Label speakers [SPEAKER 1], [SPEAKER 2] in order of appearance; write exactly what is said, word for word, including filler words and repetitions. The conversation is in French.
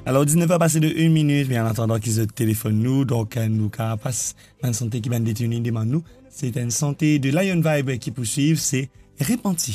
[SPEAKER 1] Alors, dix-neuf heures passé de une minute, mais en attendant qu'ils se téléphonent nous, donc, euh, nous, car passe, une santé qui va nous détenir, demande nous. C'est une santé de Lion Vibe qui poursuit, c'est Repenti.